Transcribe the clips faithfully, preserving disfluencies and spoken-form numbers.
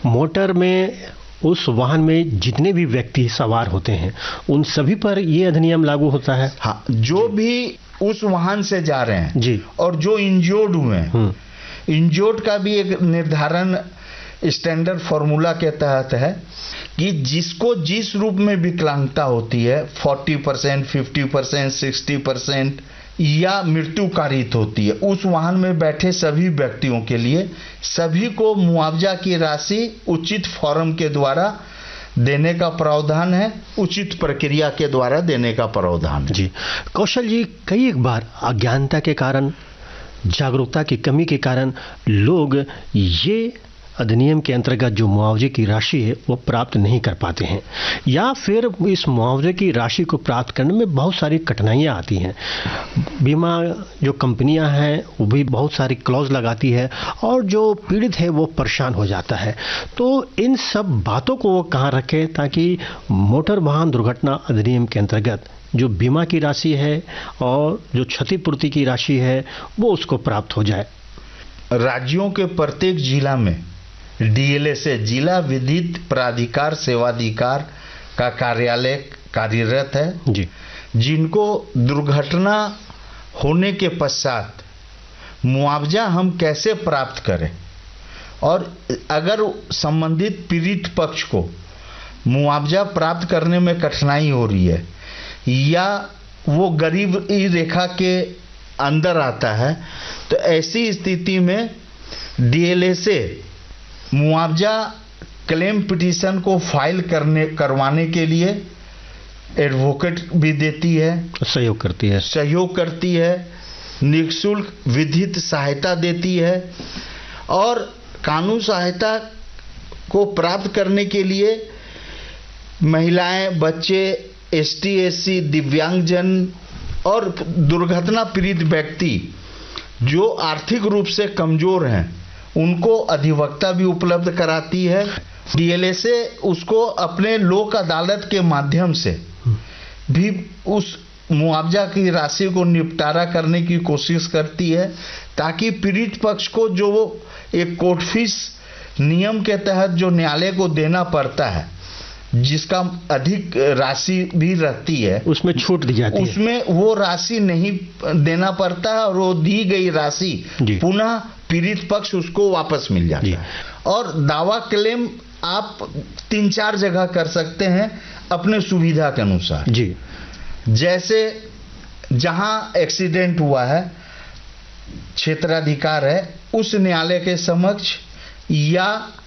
Motor में उस वाहन में जितने भी व्यक्ति सवार होते हैं उन सभी पर ये अधिनियम लागू होता है? हाँ, जो भी उस वाहन से जा रहे हैं जी, और जो इंजोर्ड हुए हैं, इंजोर्ड का भी एक निर्धारण स्टैंडर्ड फॉर्मूला के तहत है कि जिसको जिस रूप में विकलांगता होती है, चालीस परसेंट, पचास परसेंट, साठ परसेंट या मृत्यु कारित होती है, उस वाहन में बैठे सभी व्यक्तियों के लिए सभी को मुआवजा की राशि उचित फॉर्म के द्वारा देने का प्रावधान है, उचित प्रक्रिया के द्वारा देने का प्रावधान है। जी कौशल जी, कई एक बार अज्ञानता के कारण, जागरूकता की कमी के कारण लोग ये अधिनियम के अंतर्गत जो मुआवजे की राशि है वो प्राप्त नहीं कर पाते हैं, या फिर इस मुआवजे की राशि को प्राप्त करने में बहुत सारी कठिनाइयां आती हैं। बीमा जो कंपनियां हैं वो भी बहुत सारी क्लॉज लगाती है और जो पीड़ित है वो परेशान हो जाता है। तो इन सब बातों को वो कहाँ रखें ताकि मोटर वाहन दुर्घटना अधिनियम के अंतर्गत जो बीमा की राशि है और जो क्षतिपूर्ति की राशि है वो उसको प्राप्त हो जाए? राज्यों के प्रत्येक जिला में डीएलएसए, जिला विधिक प्राधिकार सेवाधिकार का कार्यालय कार्यरत है जी, जिनको दुर्घटना होने के पश्चात मुआवजा हम कैसे प्राप्त करें, और अगर संबंधित पीड़ित पक्ष को मुआवजा प्राप्त करने में कठिनाई हो रही है या वो गरीबी रेखा के अंदर आता है, तो ऐसी स्थिति में डीएलएसए मुआवजा क्लेम पिटीशन को फाइल करने करवाने के लिए एडवोकेट भी देती है, सहयोग करती है सहयोग करती है निःशुल्क विधिक सहायता देती है, और कानूनी सहायता को प्राप्त करने के लिए महिलाएं, बच्चे, एसटी, एससी, दिव्यांगजन और दुर्घटना पीड़ित व्यक्ति जो आर्थिक रूप से कमजोर हैं उनको अधिवक्ता भी उपलब्ध कराती है। डीएलएसए उसको अपने लोक अदालत के माध्यम से भी उस मुआवजा की राशि को निपटारा करने की कोशिश करती है ताकि पीड़ित पक्ष को जो एक कोर्ट फीस नियम के तहत जो न्यायालय को देना पड़ता है, जिसका अधिक राशि भी रहती है, उसमें छूट दी जाती है, उसमें वो राशि नहीं देना पड़ता है और वो दी गई राशि पुनः पीड़ित पक्ष उसको वापस मिल जाता है। और दावा क्लेम आप तीन चार जगह कर सकते हैं अपने सुविधा के अनुसार जी। जैसे जहां एक्सीडेंट हुआ है, क्षेत्राधिकार है उस न्यायालय के समक्ष, या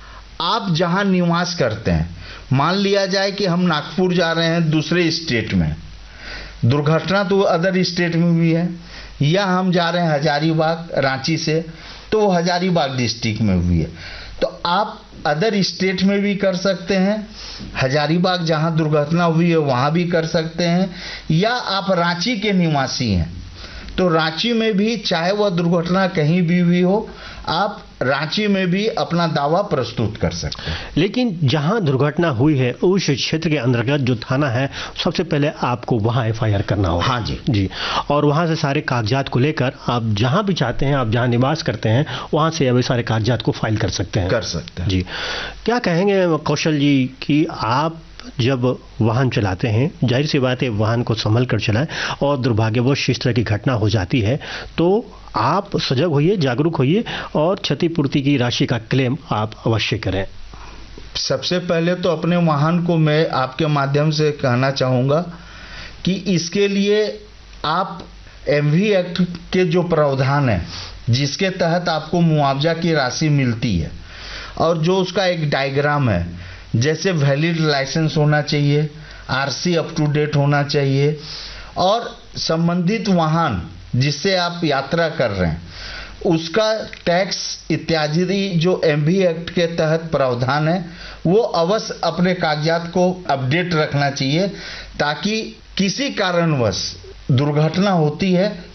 आप जहां निवास करते हैं, मान लिया जाए कि हम नागपुर जा रहे हैं दूसरे स्टेट में, दुर्घटना तो अदर स्टेट में भी है, या हम जा रहे हैं हजारीबाग रांची से, तो हजारीबाग डिस्ट्रिक्ट में हुई है, तो आप अदर स्टेट में भी कर सकते हैं, हजारीबाग जहां दुर्घटना हुई है वहां भी कर सकते हैं, या आप रांची के निवासी हैं तो रांची में भी, चाहे वह दुर्घटना कहीं भी हुई हो, आप रांची में भी अपना दावा प्रस्तुत कर सकते हैं। लेकिन जहां दुर्घटना हुई है उस क्षेत्र के अंतर्गत जो थाना है, सबसे पहले आपको वहां एफआईआर करना होगा। हाँ जी जी, और वहां से सारे कागजात को लेकर आप जहां भी चाहते हैं, आप जहां निवास करते हैं वहां से अभी सारे कागजात को फाइल कर सकते हैं कर सकते हैं जी। क्या कहेंगे कौशल जी कि आप जब वाहन चलाते हैं, जाहिर सी बात है वाहन को संभल कर चलाएं, और दुर्भाग्यवश इस तरह की घटना हो जाती है तो आप सजग होइए, जागरूक होइए और क्षतिपूर्ति की राशि का क्लेम आप अवश्य करें। सबसे पहले तो अपने वाहन को मैं आपके माध्यम से कहना चाहूँगा कि इसके लिए आप एमवी एक्ट के जो प्रावधान है जिसके तहत आपको मुआवजा की राशि मिलती है, और जो उसका एक डायग्राम है, जैसे वैलिड लाइसेंस होना चाहिए, आरसी अप टू डेट होना चाहिए, और संबंधित वाहन जिससे आप यात्रा कर रहे हैं उसका टैक्स इत्यादि जो एमवी एक्ट के तहत प्रावधान है वो अवश्य अपने कागजात को अपडेट रखना चाहिए, ताकि किसी कारणवश दुर्घटना होती है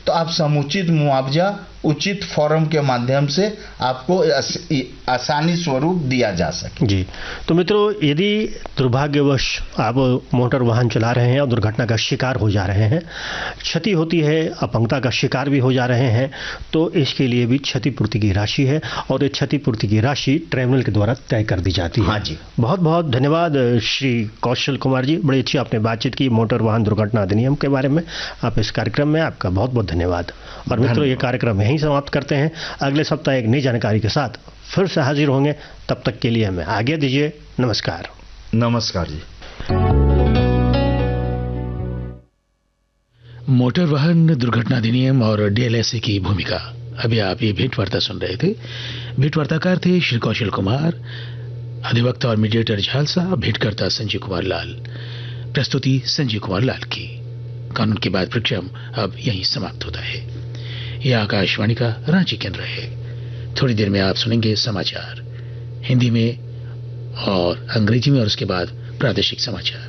तो आप समुचित मुआवजा उचित फॉर्म के माध्यम से आपको आसानी स्वरूप दिया जा सके। जी, तो मित्रों, यदि दुर्भाग्यवश आप मोटर वाहन चला रहे हैं और दुर्घटना का शिकार हो जा रहे हैं, क्षति होती है, अपंगता का शिकार भी हो जा रहे हैं, तो इसके लिए भी क्षतिपूर्ति की राशि है और ये क्षतिपूर्ति की राशि ट्रिब्यूनल के द्वारा तय कर दी जाती है। हाँ जी, बहुत बहुत धन्यवाद श्री कौशल कुमार जी, बड़ी अच्छी आपने बातचीत की मोटर वाहन दुर्घटना अधिनियम के बारे में। आप इस कार्यक्रम में आपका बहुत बहुत धन्यवाद। और मित्रों, ये कार्यक्रम यहीं समाप्त करते हैं। अगले सप्ताह एक नई जानकारी के साथ फिर से हाजिर होंगे। तब तक के लिए हमें आज्ञा दीजिए। नमस्कार। नमस्कार जी। मोटर वाहन दुर्घटना अधिनियम और डीएलएसए की भूमिका, अभी आप ये भेंटवार्ता सुन रहे थे। भेंटवार्ताकार थे श्री कौशल कुमार, अधिवक्ता और मीडिएटर झालसा, भेंटकर्ता संजीव कुमार लाल। प्रस्तुति संजीव कुमार लाल की। कानून की बात कार्यक्रम अब यहीं समाप्त होता है। यह आकाशवाणी का रांची केंद्र है। थोड़ी देर में आप सुनेंगे समाचार हिंदी में और अंग्रेजी में, और उसके बाद प्रादेशिक समाचार।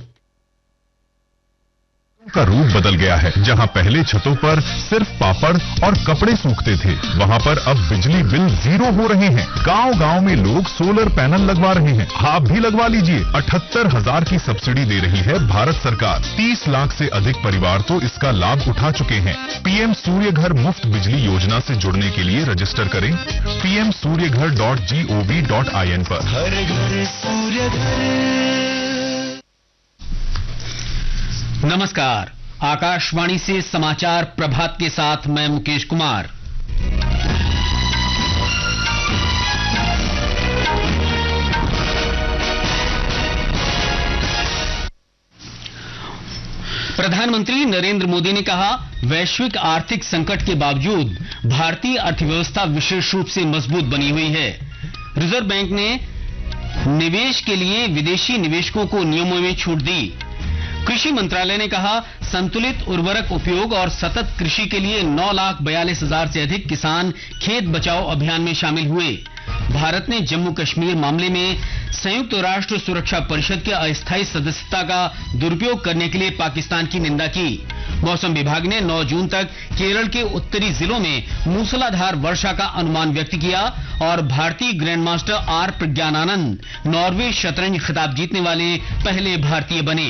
का रूप बदल गया है। जहां पहले छतों पर सिर्फ पापड़ और कपड़े सूखते थे, वहां पर अब बिजली बिल जीरो हो रहे हैं। गांव-गांव में लोग सोलर पैनल लगवा रहे हैं। आप भी लगवा लीजिए। अठहत्तर हजार की सब्सिडी दे रही है भारत सरकार। तीस लाख से अधिक परिवार तो इसका लाभ उठा चुके हैं। पीएम सूर्य घर मुफ्त बिजली योजना से जुड़ने के लिए रजिस्टर करें पीएम सूर्य घर dot G O V dot I N पर। हर घर सूर्य घर। नमस्कार, आकाशवाणी से समाचार प्रभात के साथ मैं मुकेश कुमार। प्रधानमंत्री नरेंद्र मोदी ने कहा, वैश्विक आर्थिक संकट के बावजूद भारतीय अर्थव्यवस्था विशेष रूप से मजबूत बनी हुई है। रिजर्व बैंक ने निवेश के लिए विदेशी निवेशकों को नियमों में छूट दी। कृषि मंत्रालय ने कहा, संतुलित उर्वरक उपयोग और सतत कृषि के लिए नौ लाख बयालीस हजार से अधिक किसान खेत बचाओ अभियान में शामिल हुए। भारत ने जम्मू कश्मीर मामले में संयुक्त राष्ट्र सुरक्षा परिषद के अस्थायी सदस्यता का दुरुपयोग करने के लिए पाकिस्तान की निंदा की। मौसम विभाग ने नौ जून तक केरल के उत्तरी जिलों में मूसलाधार वर्षा का अनुमान व्यक्त किया और भारतीय ग्रैंडमास्टर आर प्रज्ञानानंद नॉर्वे शतरंज खिताब जीतने वाले पहले भारतीय बने।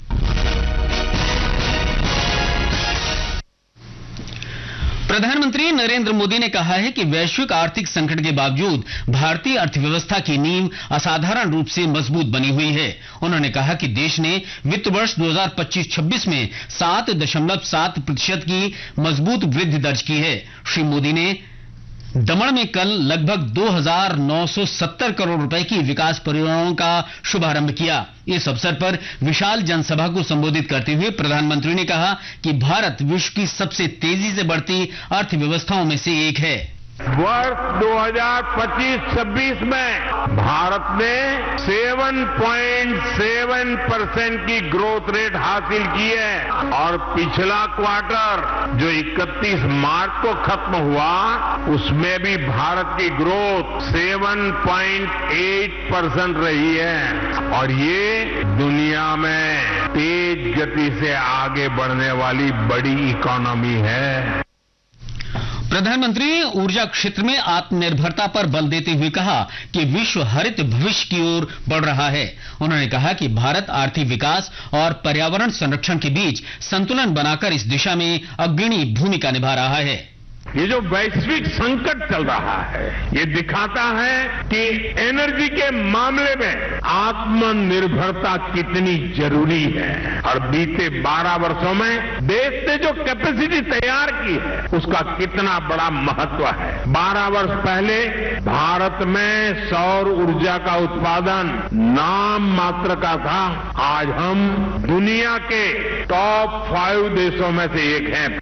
प्रधानमंत्री नरेंद्र मोदी ने कहा है कि वैश्विक आर्थिक संकट के बावजूद भारतीय अर्थव्यवस्था की नींव असाधारण रूप से मजबूत बनी हुई है। उन्होंने कहा कि देश ने वित्त वर्ष दो हज़ार पच्चीस छब्बीस में सात दशमलव सात प्रतिशत की मजबूत वृद्धि दर्ज की है। श्री मोदी ने दमन में कल लगभग दो हज़ार नौ सौ सत्तर करोड़ रुपए की विकास परियोजनाओं का शुभारंभ किया। इस अवसर पर विशाल जनसभा को संबोधित करते हुए प्रधानमंत्री ने कहा कि भारत विश्व की सबसे तेजी से बढ़ती अर्थव्यवस्थाओं में से एक है। वर्ष दो हज़ार पच्चीस छब्बीस में भारत ने सात पॉइंट सात परसेंट की ग्रोथ रेट हासिल की है और पिछला क्वार्टर जो इकतीस मार्च को खत्म हुआ उसमें भी भारत की ग्रोथ सात पॉइंट आठ परसेंट रही है और ये दुनिया में तेज गति से आगे बढ़ने वाली बड़ी इकोनॉमी है। प्रधानमंत्री ने ऊर्जा क्षेत्र में आत्मनिर्भरता पर बल देते हुए कहा कि विश्व हरित भविष्य की ओर बढ़ रहा है। उन्होंने कहा कि भारत आर्थिक विकास और पर्यावरण संरक्षण के बीच संतुलन बनाकर इस दिशा में अग्रणी भूमिका निभा रहा है। ये जो वैश्विक संकट चल रहा है ये दिखाता है कि एनर्जी के मामले में आत्मनिर्भरता कितनी जरूरी है और बीते बारह वर्षों में देश ने जो कैपेसिटी तैयार की है उसका कितना बड़ा महत्व है। बारह वर्ष पहले भारत में सौर ऊर्जा का उत्पादन नाम मात्र का था। आज हम दुनिया के टॉप फाइव देशों में से एक हैं।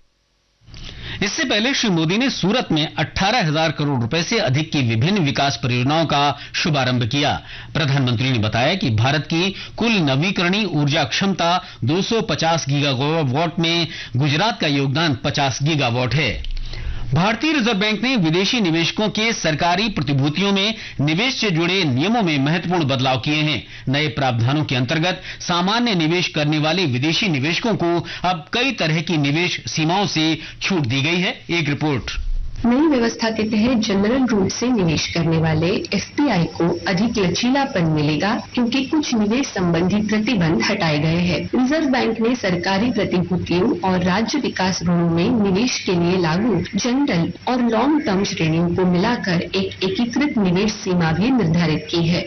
इससे पहले श्री मोदी ने सूरत में अठारह हजार करोड़ रुपए से अधिक की विभिन्न विकास परियोजनाओं का शुभारंभ किया। प्रधानमंत्री ने बताया कि भारत की कुल नवीकरणीय ऊर्जा क्षमता दो सौ पचास गीगावाट में गुजरात का योगदान पचास गीगावाट है। भारतीय रिजर्व बैंक ने विदेशी निवेशकों के सरकारी प्रतिभूतियों में निवेश से जुड़े नियमों में महत्वपूर्ण बदलाव किए हैं। नए प्रावधानों के अंतर्गत सामान्य निवेश करने वाले विदेशी निवेशकों को अब कई तरह की निवेश सीमाओं से छूट दी गई है। एक रिपोर्ट। नई व्यवस्था के तहत जनरल रूप से निवेश करने वाले एफपीआई को अधिक लचीलापन मिलेगा, क्योंकि कुछ निवेश संबंधी प्रतिबंध हटाए गए हैं। रिजर्व बैंक ने सरकारी प्रतिभूतियों और राज्य विकास ऋणों में निवेश के लिए लागू जनरल और लॉन्ग टर्म श्रेणियों को मिलाकर एक एकीकृत निवेश सीमा भी निर्धारित की है।